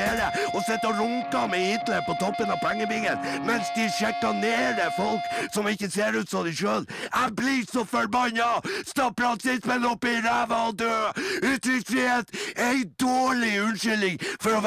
nede og sitter og runker med Hitler på toppen av pengebingen, mens de sjikanerer folk som ikke ser ut som de selv. Jeg blir så forbanna! Stapp rasismen opp i ræva og dø! Uttrykksfrihet er en dårlig unnskyldning for å